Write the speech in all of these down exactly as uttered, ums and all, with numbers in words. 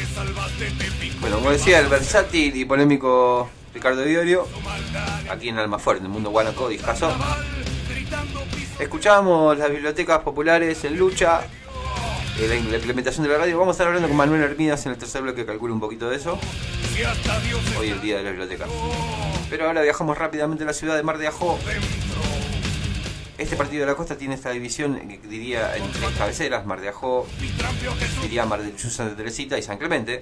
Bueno, como decía el versátil y polémico Ricardo Diorio, aquí en Almafuerte, en el mundo guanaco, discaso. Escuchamos las bibliotecas populares en lucha, eh, la, la implementación de la radio. Vamos a estar hablando con Manuel Hermídas en el tercer bloque, que calcula un poquito de eso. Hoy el día de la biblioteca. Pero ahora viajamos rápidamente a la ciudad de Mar de Ajó. Este partido de la costa tiene esta división, que diría, en tres cabeceras: Mar de Ajó, diría Mar del Chu, Santa Teresita y San Clemente,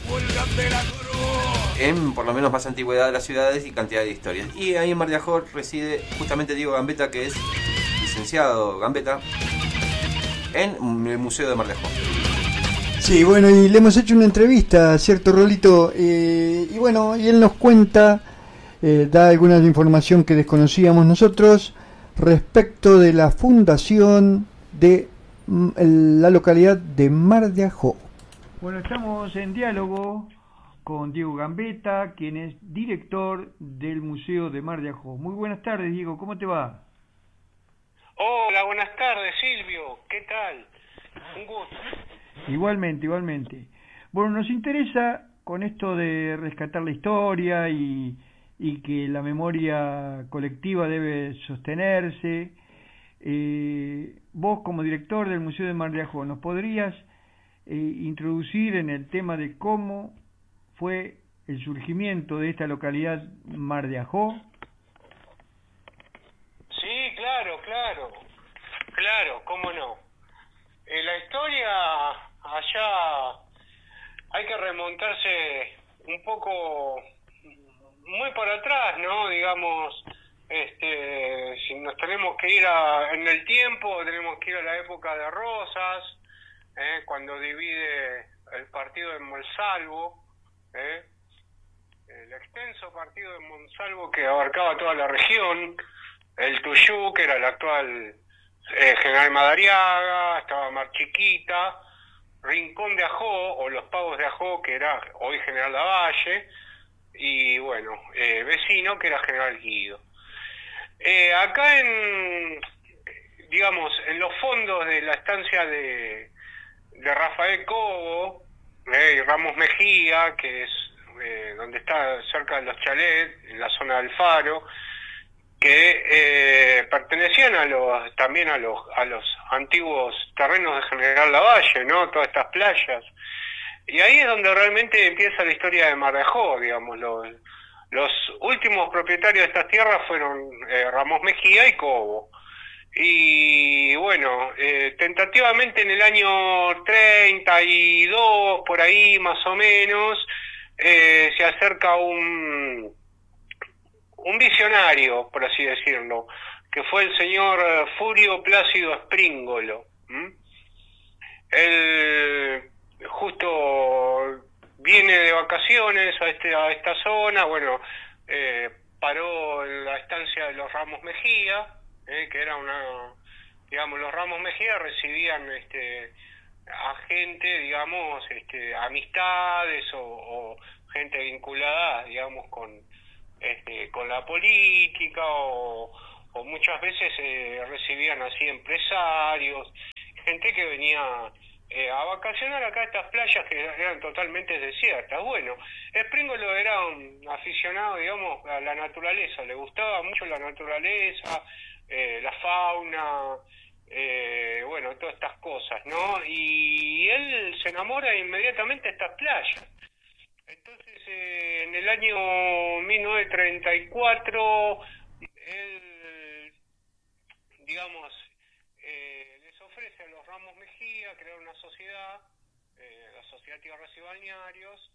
en por lo menos más antigüedad de las ciudades y cantidad de historias. Y ahí en Mar de Ajó reside justamente Diego Gambetta, que es licenciado Gambetta en el Museo de Mar de Ajó. Sí, bueno, y le hemos hecho una entrevista, ¿cierto, Rolito? Eh, y bueno, y él nos cuenta, eh, da alguna información que desconocíamos nosotros respecto de la fundación de mm, la localidad de Mar de Ajó. Bueno, estamos en diálogo con Diego Gambetta, quien es director del Museo de Mar de Ajó. Muy buenas tardes, Diego, ¿cómo te va? Hola, buenas tardes, Silvio, ¿qué tal? Un gusto. Igualmente, igualmente. Bueno, nos interesa con esto de rescatar la historia y, y que la memoria colectiva debe sostenerse. Eh, vos, como director del Museo de Mar de Ajó, ¿nos podrías eh, introducir en el tema de cómo fue el surgimiento de esta localidad Mar de Ajó? Sí, claro, claro, claro, cómo no. Eh, la historia allá hay que remontarse un poco muy para atrás, ¿no? Digamos, este, si nos tenemos que ir a, en el tiempo, tenemos que ir a la época de Rosas, ¿eh? Cuando divide el partido de Monsalvo, ¿eh? El extenso partido de Monsalvo que abarcaba toda la región, el Tuyú, que era el actual eh, General Madariaga, estaba Mar Chiquita, Rincón de Ajó, o los Pagos de Ajó, que era hoy General Lavalle, y bueno, eh, vecino, que era General Guido. Eh, acá en, digamos, en los fondos de la estancia de, de Rafael Cobo, eh, y Ramos Mejía, que es eh, donde está cerca de los chalets, en la zona del Faro, que eh, pertenecían a los también a los a los antiguos terrenos de General Lavalle, ¿no? Todas estas playas. Y ahí es donde realmente empieza la historia de Mar de Ajó, digamos. Los, los últimos propietarios de estas tierras fueron eh, Ramos Mejía y Cobo. Y bueno, eh, tentativamente en el año treinta y dos, por ahí más o menos, eh, se acerca un... un visionario, por así decirlo, que fue el señor Furio Plácido Springolo. ¿Mm? Él justo viene de vacaciones a, este, a esta zona, bueno, eh, paró en la estancia de los Ramos Mejía, eh, que era una, digamos, los Ramos Mejía recibían este, a gente, digamos, este, amistades o, o gente vinculada, digamos, con Este, con la política o, o muchas veces eh, recibían así empresarios, gente que venía eh, a vacacionar acá a estas playas que eran totalmente desiertas. Bueno, Springolo era un aficionado, digamos, a la naturaleza, le gustaba mucho la naturaleza, eh, la fauna, eh, bueno, todas estas cosas, ¿no? Y él se enamora inmediatamente de estas playas. Entonces, eh, en el año mil novecientos treinta y cuatro, él, digamos, eh, les ofrece a los Ramos Mejía crear una sociedad, eh, la Sociedad Tierras y Balnearios,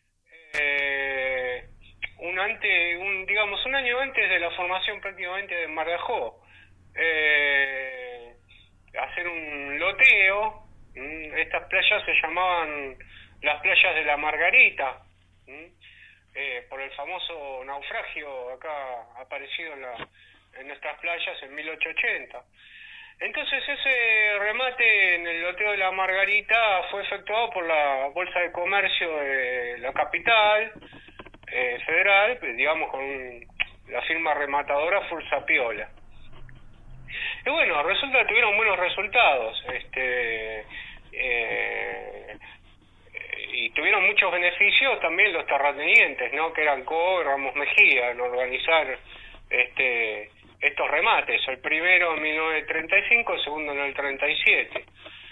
eh, un, ante, un, digamos, un año antes de la formación prácticamente de Mar de Ajó, eh, hacer un loteo. Estas playas se llamaban las playas de la Margarita, eh, por el famoso naufragio acá aparecido en, la, en nuestras playas en mil ochocientos ochenta. Entonces ese remate en el loteo de la Margarita fue efectuado por la Bolsa de Comercio de la capital eh, federal, digamos con la firma rematadora Fursapiola. Y bueno, resulta que tuvieron buenos resultados, este eh, y tuvieron tenían muchos beneficios también los terratenientes, ¿no? Que eran Cobo y Ramos Mejía, en organizar este estos remates. El primero en mil novecientos treinta y cinco, el segundo en el treinta y siete.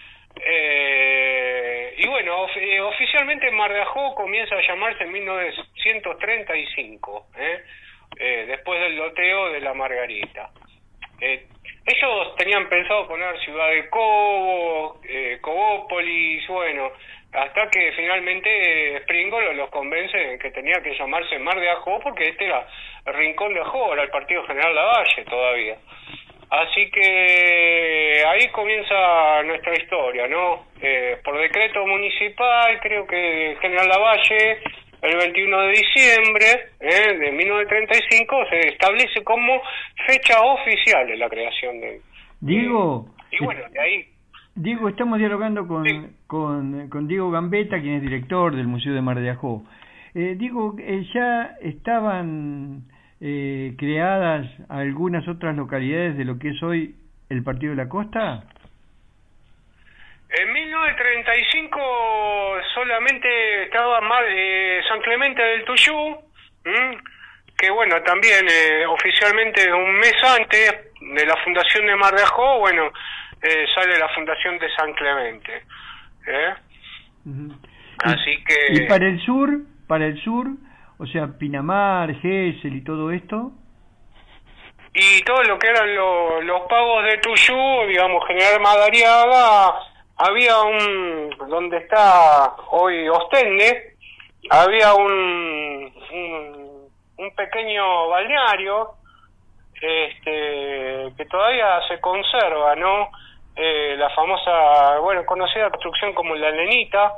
Eh, y bueno, of eh, oficialmente Mar de Ajó comienza a llamarse en mil novecientos treinta y cinco, ¿eh? Eh, después del loteo de la Margarita. Eh, ellos tenían pensado poner Ciudad de Cobo, eh, Cobópolis, bueno, hasta que finalmente Springolo los convence de que tenía que llamarse Mar de Ajó, porque este era el rincón de Ajó, era el Partido General Lavalle todavía. Así que ahí comienza nuestra historia, ¿no? Eh, por decreto municipal, creo que General Lavalle, el veintiuno de diciembre eh, de mil novecientos treinta y cinco, se establece como fecha oficial de la creación de... Diego... Eh, y bueno, de ahí... Diego, estamos dialogando con, sí. con, con Diego Gambetta, quien es director del Museo de Mar de Ajó. Eh, Diego, eh, ¿ya estaban eh, creadas algunas otras localidades de lo que es hoy el Partido de la Costa? En mil novecientos treinta y cinco solamente estaba Mar, eh, San Clemente del Tuyú, ¿m? que bueno, también eh, oficialmente un mes antes de la fundación de Mar de Ajó, bueno, eh, sale la fundación de San Clemente. ¿eh? Uh-huh. Así que... ¿Y para el sur, para el sur, o sea, Pinamar, Gesell y todo esto? Y todo lo que eran lo, los pagos de Tuyú, digamos, General Madariaga, había un, donde está hoy Ostende, había un, un, un pequeño balneario, este, que todavía se conserva, ¿no? Eh, la famosa, bueno, conocida construcción como La Nenita,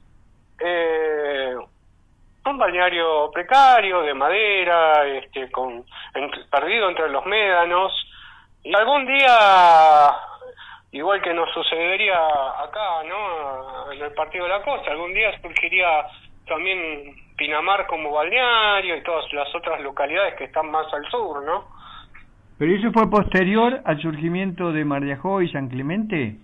eh, un balneario precario, de madera, este, con, en, perdido entre los médanos, y algún día, igual que nos sucedería acá, ¿no?, en el Partido de la Costa, algún día surgiría también Pinamar como balneario y todas las otras localidades que están más al sur, ¿no? ¿Pero eso fue posterior al surgimiento de Mar de Ajó y San Clemente?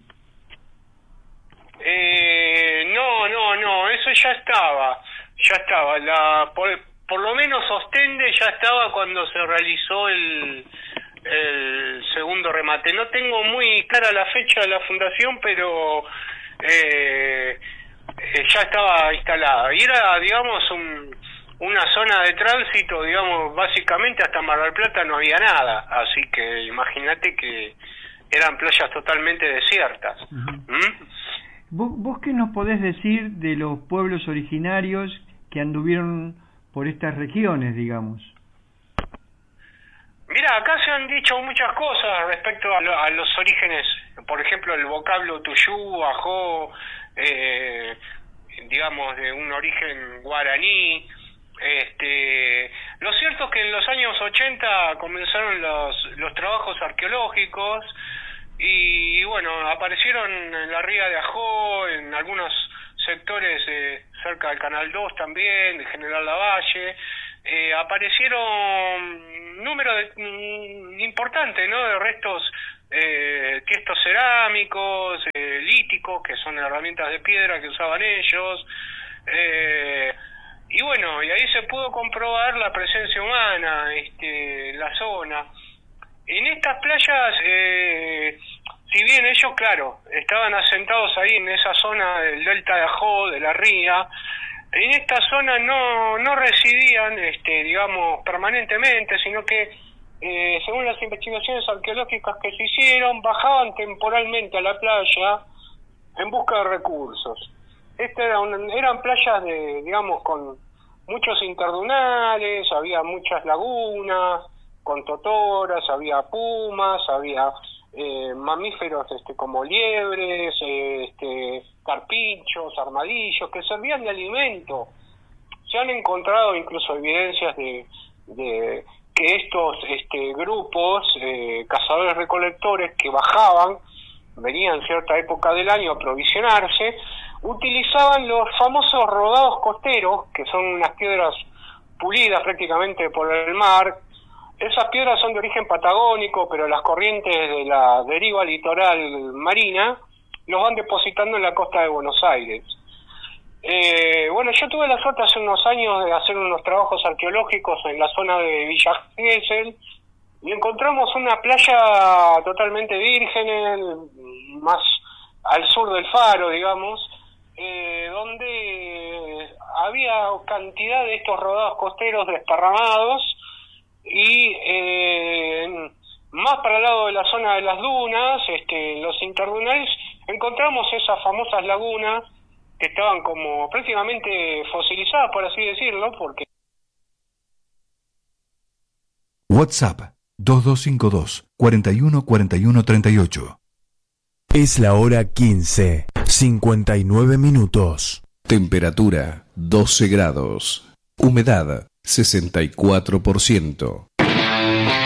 Eh, no, no, no, eso ya estaba, ya estaba, la, por, por lo menos Ostende ya estaba cuando se realizó el, el segundo remate. No tengo muy clara la fecha de la fundación, pero eh, eh, ya estaba instalada. Y era, digamos, un... una zona de tránsito, digamos, básicamente hasta Mar del Plata no había nada, así que imagínate que eran playas totalmente desiertas. Uh-huh. ¿Mm? ¿Vos, ¿Vos qué nos podés decir de los pueblos originarios que anduvieron por estas regiones, digamos? Mira, acá se han dicho muchas cosas respecto a, lo, a los orígenes, por ejemplo, el vocablo Tuyú, Ajó, eh, digamos, de un origen guaraní. Este, lo cierto es que en los años ochenta comenzaron los, los trabajos arqueológicos y bueno, aparecieron en la ría de Ajó, en algunos sectores eh, cerca del Canal dos también, de General Lavalle, eh, aparecieron número de, mm, importante, ¿no?, de restos eh, tiestos cerámicos, eh, líticos, que son herramientas de piedra que usaban ellos, eh, y bueno, y ahí se pudo comprobar la presencia humana este, en la zona. En estas playas, eh, si bien ellos, claro, estaban asentados ahí en esa zona del delta de Ajó, de la ría, en esta zona no, no residían, este, digamos, permanentemente, sino que, eh, según las investigaciones arqueológicas que se hicieron, bajaban temporalmente a la playa en busca de recursos. Este era un, eran playas de, digamos, con muchos interdunales, había muchas lagunas, con totoras, había pumas, había eh, mamíferos este, como liebres, eh, este, carpinchos, armadillos, que servían de alimento. Se han encontrado incluso evidencias de, de que estos este, grupos, eh, cazadores-recolectores, que bajaban, venían en cierta época del año a aprovisionarse, utilizaban los famosos rodados costeros, que son unas piedras pulidas prácticamente por el mar. Esas piedras son de origen patagónico, pero las corrientes de la deriva litoral marina los van depositando en la costa de Buenos Aires. Eh, bueno, yo tuve la suerte hace unos años de hacer unos trabajos arqueológicos en la zona de Villa Gesell y encontramos una playa totalmente virgen, más al sur del faro, digamos, eh, donde había cantidad de estos rodados costeros desparramados y eh, más para el lado de la zona de las dunas, este, los interdunales, encontramos esas famosas lagunas que estaban como prácticamente fosilizadas, por así decirlo, porque... WhatsApp dos dos cinco dos, cuatro uno cuatro uno tres ocho. Es la hora quince, cincuenta y nueve minutos. Temperatura doce grados. Humedad sesenta y cuatro por ciento.